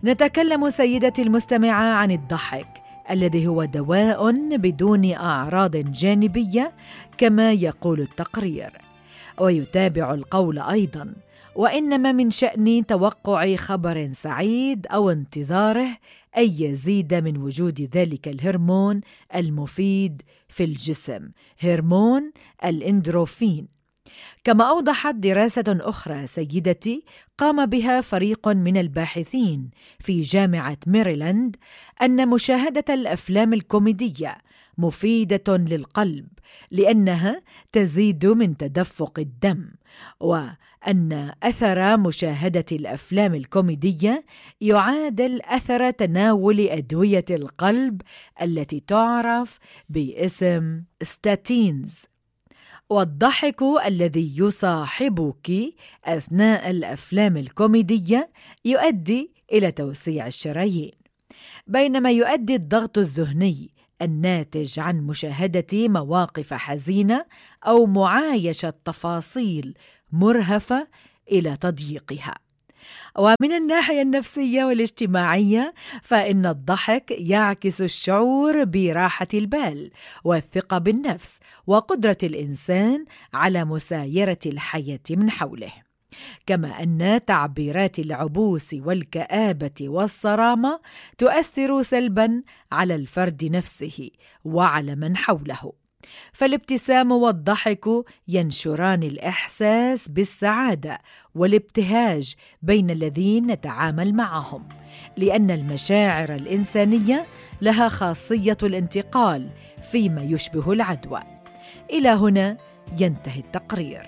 نتكلم سيدتي المستمعة عن الضحك الذي هو دواء بدون أعراض جانبية كما يقول التقرير. ويتابع القول أيضاً: وإنما من شأن توقع خبر سعيد أو انتظاره أن يزيد من وجود ذلك الهرمون المفيد في الجسم، هرمون الإندروفين. كما أوضحت دراسة أخرى سيدتي قام بها فريق من الباحثين في جامعة ميريلاند أن مشاهدة الأفلام الكوميدية مفيدة للقلب لأنها تزيد من تدفق الدم، وأن أثر مشاهدة الأفلام الكوميدية يعادل أثر تناول أدوية القلب التي تعرف باسم ستاتينز. والضحك الذي يصاحبك أثناء الأفلام الكوميدية يؤدي إلى توسيع الشرايين، بينما يؤدي الضغط الذهني الناتج عن مشاهدة مواقف حزينة أو معايشة تفاصيل مرهفة إلى تضييقها. ومن الناحية النفسية والاجتماعية فإن الضحك يعكس الشعور براحة البال والثقة بالنفس وقدرة الإنسان على مسايرة الحياة من حوله، كما أن تعبيرات العبوس والكآبة والصرامة تؤثر سلباً على الفرد نفسه وعلى من حوله. فالابتسام والضحك ينشران الإحساس بالسعادة والابتهاج بين الذين نتعامل معهم، لأن المشاعر الإنسانية لها خاصية الانتقال فيما يشبه العدوى. إلى هنا ينتهي التقرير.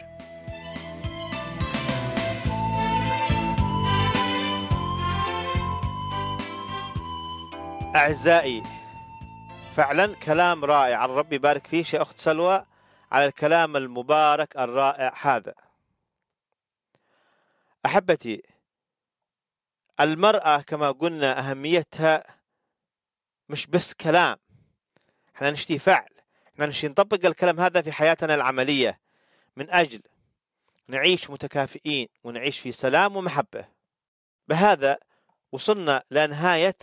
أعزائي، فعلا كلام رائع، الرب يبارك فيه شيخ أخت سلوى على الكلام المبارك الرائع هذا. أحبتي، المرأة كما قلنا أهميتها مش بس كلام، احنا نشتي فعل، احنا نشتي نطبق الكلام هذا في حياتنا العملية من أجل نعيش متكافئين ونعيش في سلام ومحبة. بهذا وصلنا لنهاية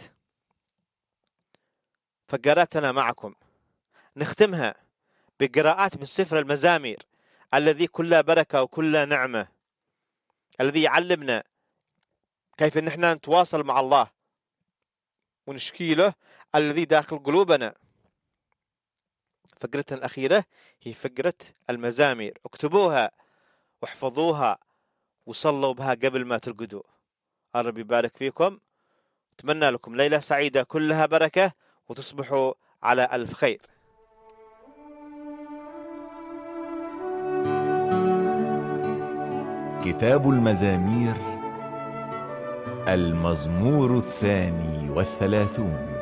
فقراتنا معكم، نختمها بقراءات من سفر المزامير الذي كله بركة وكله نعمة، الذي يعلمنا كيف ان احنا نتواصل مع الله ونشكي له الذي داخل قلوبنا. فقرتنا الأخيرة هي فقرة المزامير، اكتبوها واحفظوها وصلوا بها قبل ما ترقدوا. الرب يبارك فيكم، أتمنى لكم ليلة سعيدة كلها بركة وتصبحوا على ألف خير. كتاب المزامير، المزمور 32.